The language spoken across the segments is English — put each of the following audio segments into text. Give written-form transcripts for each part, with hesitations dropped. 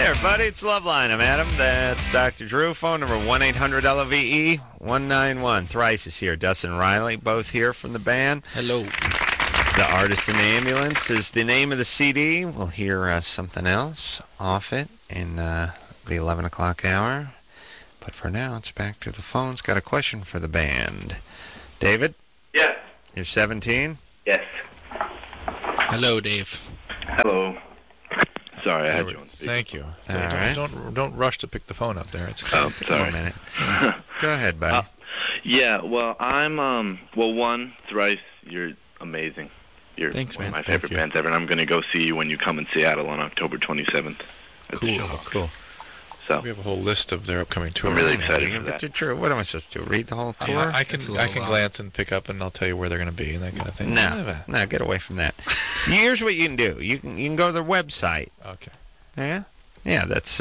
Hey everybody, it's Loveline. I'm Adam. That's Dr. Drew. Phone number 1-800-LOVE-191. Thrice is here. Dustin Riley, both here from the band. Hello. The Artist in the Ambulance is the name of the CD. We'll hear something else off it in the 11 o'clock hour. But for now, it's back to the phones. Got a question for the band. David? Yes. You're 17? Yes. Hello, Dave. Hello. Sorry, I had you on speaker. Thank you. All right. Don't rush to pick the phone up there. It's Oh, One sorry. minute. Go ahead, buddy. Yeah, well, I'm, one, Thrice, you're amazing. You're Thanks, one man. of my favorite bands ever, and I'm going to go see you when you come in Seattle on October 27th. At the show. Cool. So, We have a whole list of their upcoming tours. I'm really excited for But that. Drew, what am I supposed to do? Read the whole tour? I It's a can little glance and pick up, and I'll tell you where they're going to be and that kind of thing. No, get away from that. Here's what you can do. You can go to their website. Okay. Yeah? Yeah, that's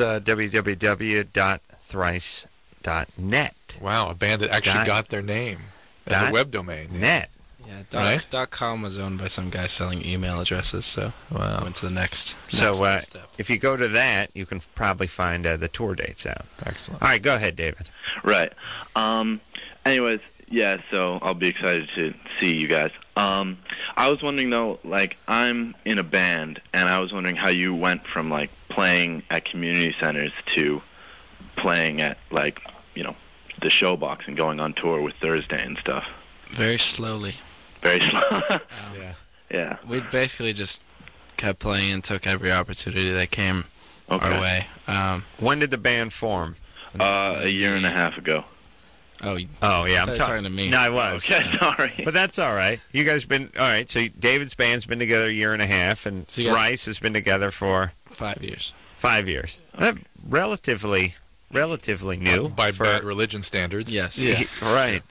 www.thrice.net. Wow, a band that actually Dot- got their name as dot a web domain. Net. Yeah, Right? .com was owned by some guy selling email addresses, so I Wow. went to the next So step. if you go to that, you can probably find the tour dates out. Excellent. All right, go ahead, David. Right. Anyways, yeah, so I'll be excited to see you guys. I was wondering, though, like, I'm in a band, and I was wondering how you went from, like, playing at community centers to playing at, like, the Showbox and going on tour with Thursday and stuff. Very slowly. Very slow. Yeah. Yeah. We basically just kept playing and took every opportunity that came Okay. our way. When did the band form? A year and a half ago. Oh, Oh, yeah. thought you were talking to me. No, I was. Okay, sorry. But that's all right. You guys been, all right, so David's band's been together a year and a half, and So you guys- Thrice has been together for 5 years. 5 years. Relatively new. By for, bad religion standards. Yes. Right.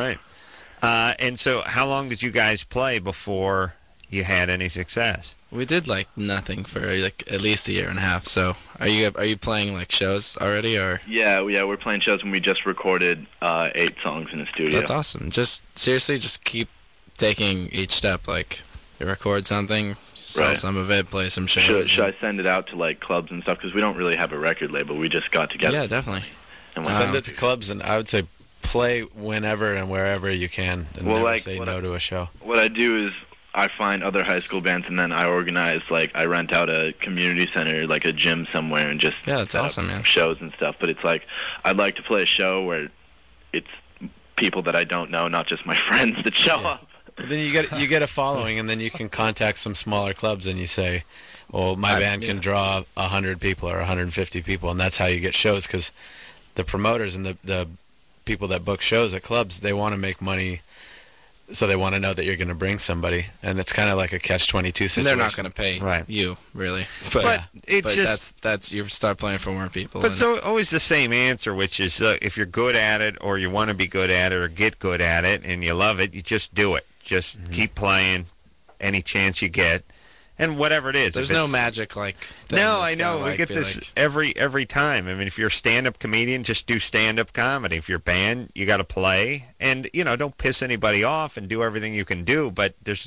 And so how long did you guys play before you had any success? We did like nothing for like at least a year and a half. So are you playing like shows already, or? Yeah, we're playing shows, and we just recorded 8 songs in the studio. That's awesome. Just seriously, just keep taking each step. Like, you record something, sell Right. some of it, play some shows. Should I send it out to, like, clubs and stuff? Because we don't really have a record label. We just got together. Yeah, definitely. And went Wow. Send it to clubs, and I would say play whenever and wherever you can, and Well, never like, say what no I- to a show. What I do is I find other high school bands, and then I organize, like, I rent out a community center, like a gym somewhere, and just Yeah, that's set up awesome, man. shows and stuff. But it's like, I'd like to play a show where it's people that I don't know, not just my friends that show Yeah. up. But then you get a following, and then you can contact some smaller clubs, and you say, "Well, my band can draw 100 people or 150 people," and that's how you get shows. Because the promoters and the people that book shows at clubs, they want to make money, so they want to know that you're going to bring somebody, and it's kind of like a catch-22 situation. And they're not going to pay Right. you, really. But it's just... that's you start playing for more people. But and- so always the same answer, which is if you're good at it or you want to be good at it or get good at it and you love it, you just do it. Just keep playing any chance you get, and whatever it is. there's if no it's- magic like. thing No, that's I know. gonna, We like, get be this like- every time. I mean, if you're a stand-up comedian, just do stand-up comedy. If you're a band, you got to play, and don't piss anybody off and do everything you can do. But there's,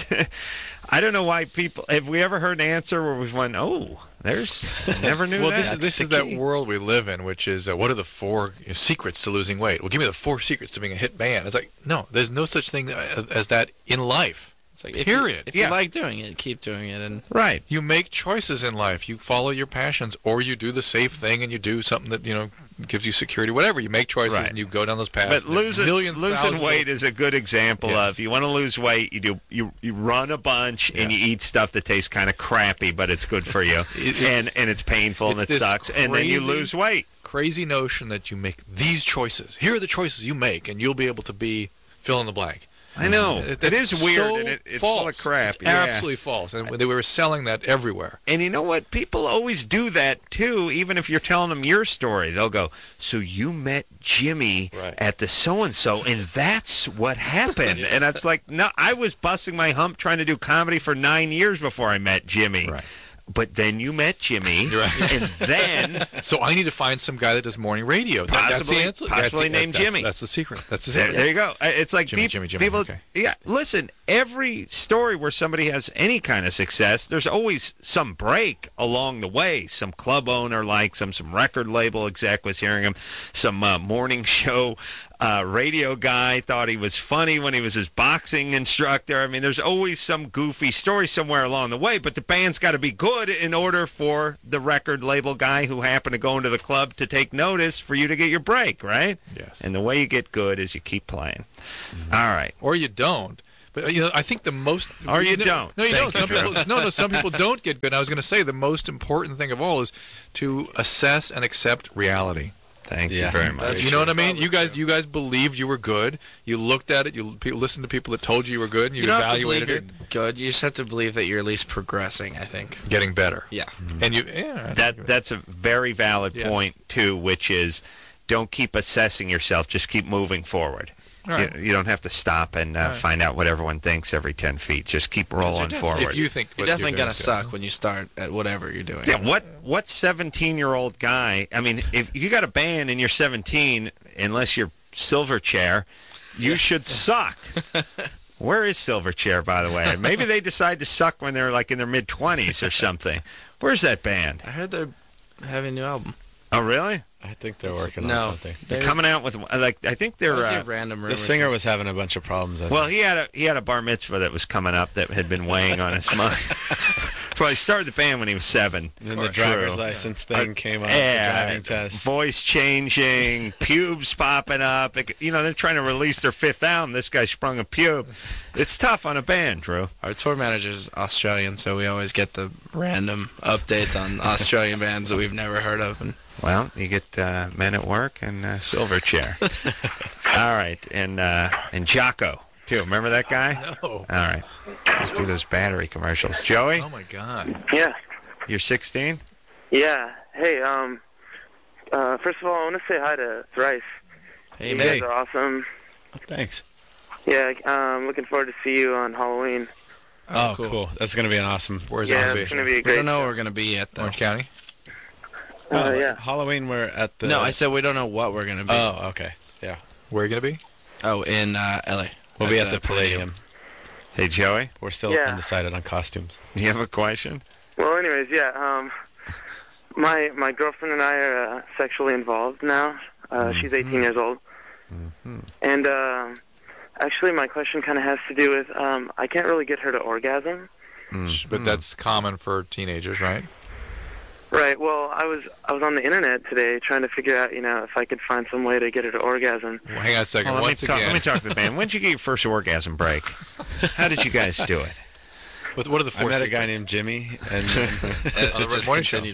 I don't know why people. Have we ever heard an answer where we've went, oh, never knew Well, that. this is that world we live in, which is what are the 4 secrets to losing weight? Well, give me the 4 secrets to being a hit band. It's like, no, there's no such thing as that in life. It's like, Period. If Yeah. you like doing it, keep doing it, and Right. You make choices in life. You follow your passions, or you do the safe thing and you do something that gives you security. Whatever, you make choices Right. and you go down those paths. But and there's losing thousands weight of- is a good example Yes. of you want to lose weight. You run a bunch and Yeah. you eat stuff that tastes kind of crappy, but it's good for you, and it's painful and it's it this sucks, and then you crazy- lose weight. crazy notion that you make these choices. Here are the choices you make, and you'll be able to be fill in the blank. I know it That's is weird so and it's false. full of crap. It's yeah. absolutely false, and they were selling that everywhere. And you know what? People always do that too. Even if you're telling them your story, they'll go, "So you met Jimmy Right. at the so and so, and that's what happened." And I was like, "No, I was busting my hump trying to do comedy for 9 years before I met Jimmy." Right. but then you met Jimmy, Right. and then So I need to find some guy that does morning radio. That's Possibly- the answer. possibly named Jimmy. That's the secret. That's the there, secret. there you go. It's like Jimmy, people. okay. Yeah, listen. Every story where somebody has any kind of success, there's always some break along the way. Some club owner likes him. Some record label exec was hearing him. Some morning show radio guy thought he was funny when he was his boxing instructor. I mean, there's always some goofy story somewhere along the way, but the band's got to be good in order for the record label guy who happened to go into the club to take notice for you to get your break, right? Yes. And the way you get good is you keep playing. All right. Or you don't. But I think the most. Or you no, don't. No, you Thank don't. you, Some people, no. Some people don't get good. And I was going to say the most important thing of all is to assess and accept reality. Thank you Yeah. very much. You know what I mean? You guys believed you were good. You looked at it. You listened to people that told you were good, and you don't have to evaluated believe it. you're good. You just have to believe that you're at least progressing, I think. Getting better. Yeah. And you. That's a very valid Yes. point too, which is don't keep assessing yourself. Just keep moving forward. All right. You don't have to stop and find out what everyone thinks every 10 feet. Just keep rolling forward. If you think You're what definitely doing going is to good. suck when you start at whatever you're doing. Yeah, what 17-year-old guy? I mean, if you got a band and you're 17, unless you're Silverchair, you should suck. Where is Silverchair, by the way? Maybe they decide to suck when they're like in their mid-20s or something. Where's that band? I heard they're having a new album. Oh, really? I think they're working no. on something. They're coming out with I think they're. Those are random The rumors. singer was having a bunch of problems. I Well, think. he had a bar mitzvah that was coming up that had been weighing on his mind. Well, he started the band when he was 7. And then the driver's True. license thing came up, Yeah, the driving test. voice changing, pubes popping up. They're trying to release their 5th album. This guy sprung a pube. It's tough on a band, Drew. Our tour manager's Australian, so we always get the random updates on Australian bands that we've never heard of. And Well, you get Men at Work and Silverchair. All right, and Jocko too. Remember that guy? No. All right, let's do those battery commercials. Joey, Oh my God. Yeah. you're 16. Yeah. Hey, first of all, I want to say hi to Thrice. hey, You man, guys are awesome. Thanks. Yeah, looking forward to see you on Halloween. Oh, cool. cool. That's going to be an awesome. Where's Yeah, Ozzy? it's going to be a we great don't know show. where we're going to be yet, though. Orange County. Yeah. Halloween, we're at the. No, I said we don't know what we're going to be. Oh, okay. Yeah. Where are you going to be? Oh, in L.A. We'll be at the Palladium. Hey, Joey, We're still Yeah. undecided on costumes. you have a question? Well, anyways, yeah. My girlfriend and I are sexually involved now. She's 18 years old. And actually, my question kind of has to do with I can't really get her to orgasm. But that's common for teenagers, right? Right. Well, I was on the internet today trying to figure out, if I could find some way to get her to orgasm. Well, hang on a second. Well, Once let again, me talk to the band. When did you get your first orgasm break? How did you guys do it? what are the I four met a secrets? guy named Jimmy, and It On the just morning show. continued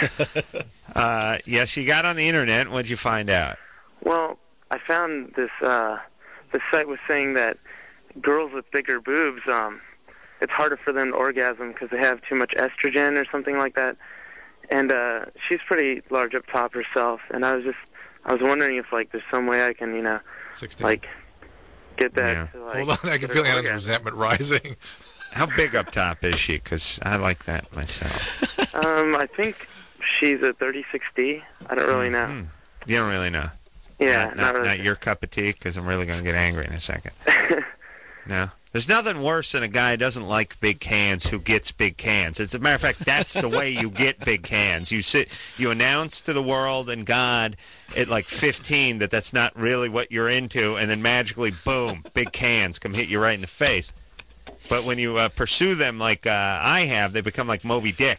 from Yes, you got on the internet. What'd you find out? Well, I found this site was saying that girls with bigger boobs, it's harder for them to orgasm because they have too much estrogen or something like that. And she's pretty large up top herself, and I was wondering if there's some way I can 16. get that. Yeah. To, Hold on, I can get her feel to Anna's orgasm. resentment rising. How big up top is she? Because I like that myself. I think she's a 36D. I don't really know. You don't really know. Yeah, not really. not your cup of tea, because I'm really going to get angry in a second. No. There's nothing worse than a guy who doesn't like big cans who gets big cans. As a matter of fact, that's the way you get big cans. You announce to the world and God at 15 that that's not really what you're into, and then magically, boom, big cans come hit you right in the face. But when you pursue them like I have, they become like Moby Dick.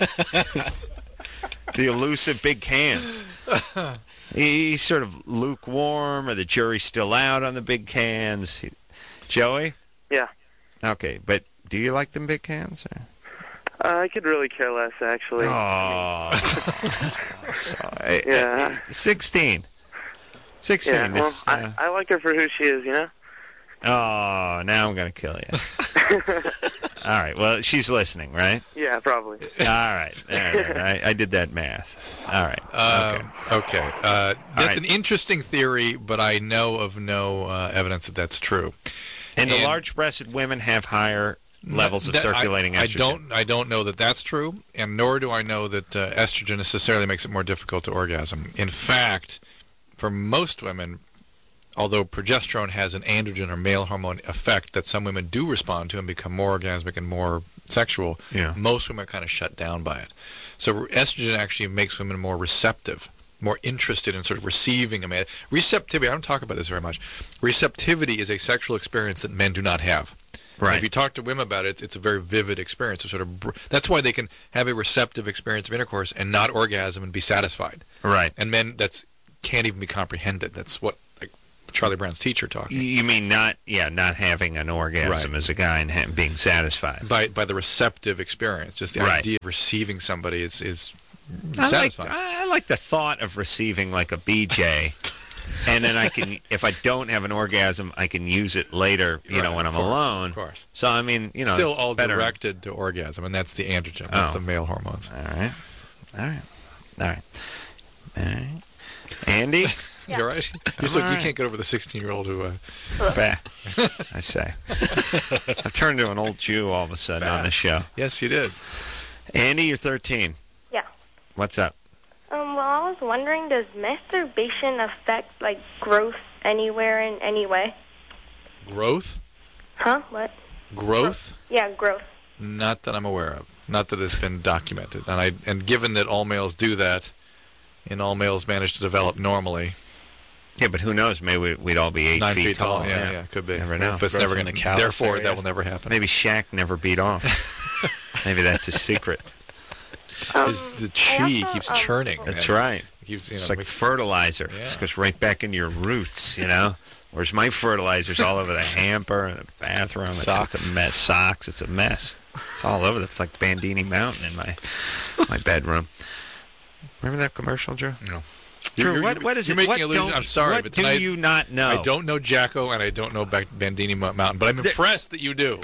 The elusive big cans. He's sort of lukewarm, or the jury's still out on the big cans. Joey? Yeah. Okay, but do you like them big cans? Or? I could really care less, actually. Oh. Sorry. Yeah. 16. 16. Yeah. Well, This, I like her for who she is, oh, now I'm going to kill you. All right. Well, she's listening, right? Yeah, probably. All right. All right. I did that math. All right. Okay. That's right. an interesting theory, but I know of no evidence that that's true. And the And- large-breasted women have higher levels of circulating estrogen. I don't know that that's true, and nor do I know that estrogen necessarily makes it more difficult to orgasm. In fact, for most women, although progesterone has an androgen or male hormone effect that some women do respond to and become more orgasmic and more sexual, most women are kind of shut down by it. So estrogen actually makes women more receptive, more interested in sort of receiving a man. Receptivity, I don't talk about this very much. Receptivity is a sexual experience that men do not have. Right. And if you talk to women about it, it's a very vivid experience. That's why they can have a receptive experience of intercourse and not orgasm and be satisfied. Right. And men, can't even be comprehended. That's what Charlie Brown's teacher talking. You mean not having an orgasm as a guy and being satisfied by the receptive experience, just the idea of receiving somebody is satisfying. I like the thought of receiving like a BJ, and then I can, if I don't have an orgasm, I can use it later, when I'm alone. Of course. So I mean, still all better. Directed to orgasm, and that's the androgen. That's the male hormones. All right. Andy. Yeah. You're right. You can't get over the 16-year-old who. Fat. I say. I've turned into an old Jew all of a sudden on this show. Yes, you did. Andy, you're 13. Yeah. What's up? Well, I was wondering, does masturbation affect growth anywhere in any way? Growth? Huh? What? Growth? Yeah, growth. Not that I'm aware of. Not that it's been documented. And given that all males do that, and all males manage to develop normally. Yeah, but who knows? Maybe we'd all be 9 feet tall. Yeah, could be. Never know. But it's never going to callus. Therefore, that will never happen. Maybe Shaq never beat off. Maybe that's his secret. The chi keeps churning. That's right. It's like fertilizer. It just goes right back into your roots, Whereas my fertilizer's all over the hamper and the bathroom. It's a mess. Socks. It's a mess. It's all over. It's like Bandini Mountain in my bedroom. Remember that commercial, Drew? No. Drew, what is you're it? Making illusion. I'm sorry, what but do you not know? I don't know Jacko, and I don't know Bandini Mountain, but I'm impressed that you do.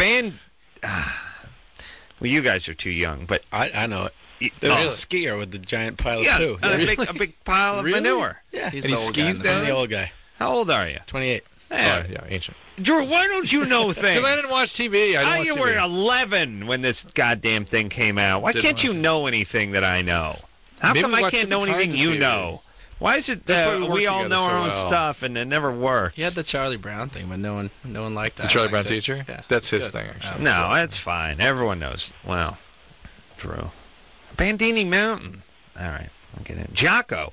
Well, you guys are too young, but I know it. There's a skier with the giant pile of poo. A big pile of manure. Yeah, He's and the he old skis guy. down. The old guy. How old are you? 28. Yeah, ancient. Drew, why don't you know things? Because I didn't watch TV. You were 11 when this goddamn thing came out. Why can't you know anything that I know? How come I can't know anything you know? Why is it that we all know our own stuff and it never works? He had the Charlie Brown thing, but no one liked that. The Charlie Brown teacher? Yeah. That's his thing, actually. No, that's fine. Everyone knows. Well, Drew. Bandini Mountain. All right, I'll get in. Jocko.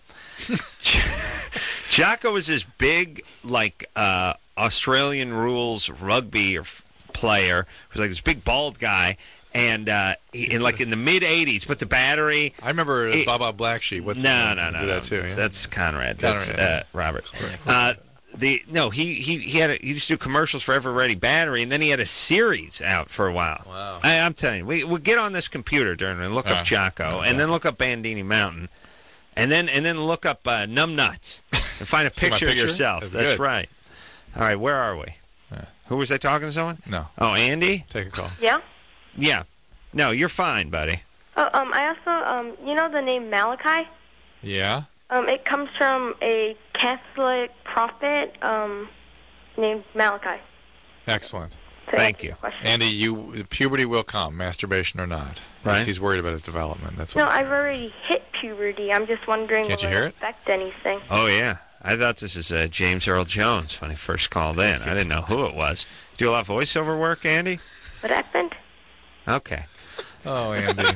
Jocko is this big, Australian rules rugby player who's like this big bald guy. And in the mid '80s, but the battery. I remember Baba Black Sheep. What's no. That too, yeah? That's Conrad. That's Robert. He used to do commercials for Ever Ready Battery, and then he had a series out for a while. Wow. I'm telling you, we'll get on this computer during and look up Jocko, and then look up Bandini Mountain, and then look up Numb Nuts and find a picture of yourself. That's right. All right, where are we? Who was I talking to? Someone? No. Oh, Andy. Take a call. Yeah. Yeah. No, you're fine, buddy. I also, the name Malachi? Yeah? It comes from a Catholic prophet named Malachi. Excellent. Thank you. Andy, puberty will come, masturbation or not. Right. He's worried about his development. That's No, I've already hit puberty. I'm just wondering Can't will you hear it affect anything. Oh, yeah. I thought this was James Earl Jones when he first called in. I didn't know who it was. Do a lot of voiceover work, Andy? What happened? Okay. Oh, Andy.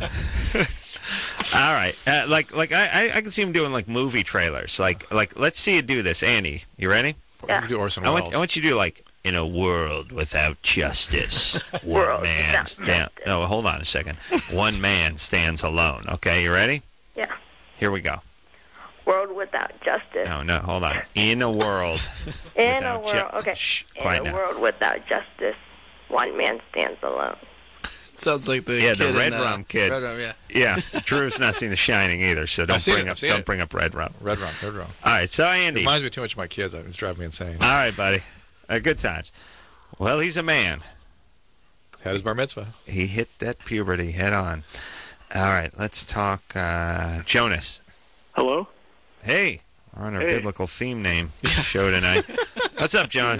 All right. I can see him doing movie trailers. Let's see you do this, Andy. You ready? Yeah. You do Orson I Welles. want you to do in a world without justice, one man stands. No, hold on a second. One man stands alone. Okay, you ready? Yeah. Here we go. World without justice. No, hold on. In a world. In a world. Okay. Shh, In quiet a now. world without justice, one man stands alone. Sounds like the the Red Rum kid. Red Rum, yeah. Yeah, Drew's not seen The Shining either, so don't bring up Red Rum. Red Rum. All right, so Andy. It reminds me too much of my kids. It's driving me insane. All right, buddy. Good times. Well, he's a man. Had his bar mitzvah. He hit that puberty head on. All right, let's talk Jonas. Hello? Hey, we're on our biblical theme name show tonight. What's up, John?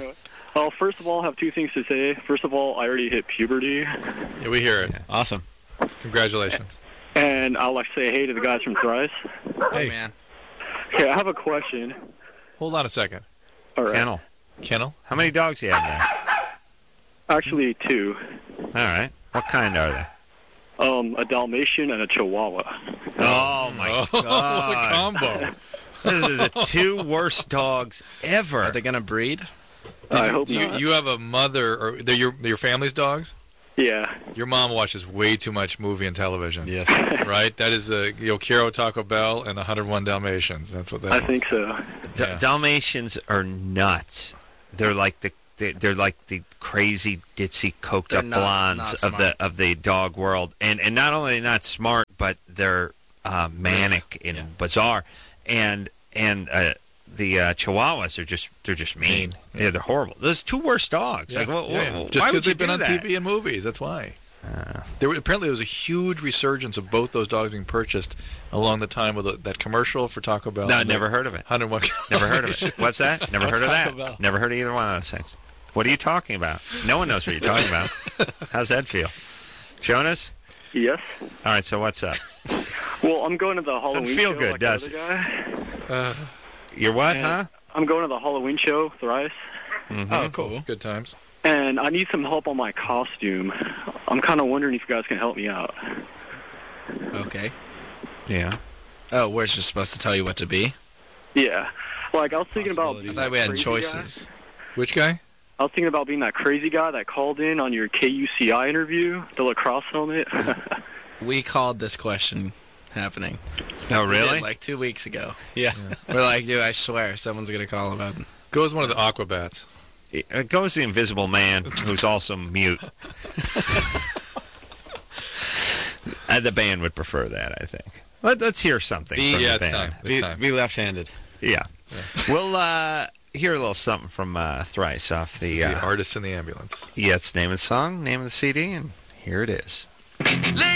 Well, first of all, I have two things to say. First of all, I already hit puberty. Yeah, we hear it. Awesome. Congratulations. And I'd like to say hey to the guys from Thrice. Hey, man. Okay, I have a question. Hold on a second. All right. Kennel. Kennel? How many dogs do you have there? Actually, two. All right. What kind are they? A Dalmatian and a Chihuahua. Oh, my Oh, God. the combo. Those are the two worst dogs ever. Are they going to breed? I hope not. You have a mother, or they're your family's dogs? Yeah. Your mom watches way too much movie and television. Yes. Right? That is the Kiro Taco Bell and 101 Dalmatians. That's what that I is. think so. Yeah. Dalmatians are nuts. They're like the crazy ditzy coked They're up not blondes smart. of the dog world, and not only are they not smart, but they're manic and bizarre, and the Chihuahuas are just mean. Yeah, they're horrible. Those two worst dogs. Yeah. Like, Yeah. why Just would because you they've been do on that? TV and movies. That's why. Apparently, there was a huge resurgence of both those dogs being purchased along the time with that commercial for Taco Bell. No, and the never heard of it. 101. Never heard of it. What's that? Never heard of Taco that. Bell? Never heard of either one of those things. What are you talking about? No one knows what you're talking about. How's that feel? Jonas? Yes. All right, so what's up? Well, I'm going to the Halloween feel show. good, like does the other guy. You're what, And huh? I'm going to the Halloween show, Thrice. Oh, cool. Good times. And I need some help on my costume. I'm kind of wondering if you guys can help me out. Okay. Yeah. Oh, we're just supposed to tell you what to be? Yeah. Like, I was thinking about... I being thought that we had crazy choices. guy. Which guy? I was thinking about being that crazy guy that called in on your KUCI interview, the lacrosse helmet. We called this question happening. No, We did, really? like 2 weeks ago. Yeah. We're like, dude, I swear, someone's going to call about it. Go as one of the Aquabats. It goes the Invisible Man, who's also mute. The band would prefer that, I think. Let's hear something from Yeah, the it's band. time. It's time. Be left-handed. Yeah. We'll hear a little something from Thrice off the... The Artist in the Ambulance. Yeah, it's name of the song, name of the CD, and here it is.